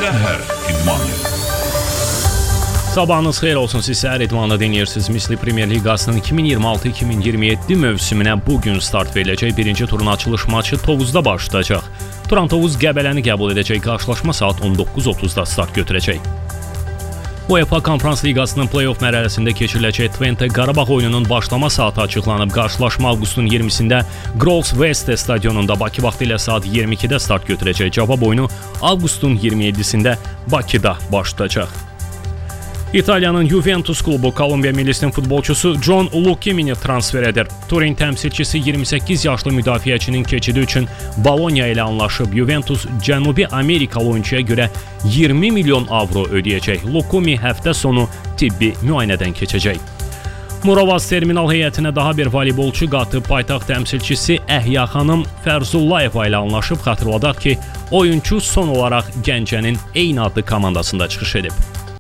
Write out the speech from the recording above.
Səhər İdmanı. Sabahınız xeyir olsun, siz Səhər İdmanı dinləyirsiniz. Misli Premyer Liqasının 2026-2027 mövsümünə bugün start veriləcək birinci turun açılış maçı Tovuzda başlayacaq. Turan Tovuz Qəbələni qəbul edəcək, qarşılaşma saat 19:30-da start götürəcək. UEFA Konferans Liqasının play-off mərhələsində keçiriləcək Twente Qarabağ oyununun başlama saatı açıqlanıb. Qarşılaşma avqustun 20-sində Gross West stadionunda Bakı vaxtı ilə saat 22-də start götürəcək. Cavab oyunu avqustun 27-sində Bakıda başlayacaq. İtaliyanın Juventus klubu Kolumbiya millisinin futbolçusu John Lucchimini transfer edir. Turin təmsilçisi 28 yaşlı müdafiəçinin keçidi üçün Bologna ilə anlaşıb. Juventus Cənubi Amerikalı oyuncuya görə 20 milyon avro ödəyəcək. Lucchimi həftə sonu tibbi müayinədən keçəcək. Murovas terminal heyətinə daha bir voleybolçu qatıb. Paytaxt təmsilçisi Əhya xanım Fərzullayeva ilə anlaşıb. Xatırladaq ki, oyunçu son olaraq Gəncənin eyni adlı komandasında çıxış edib.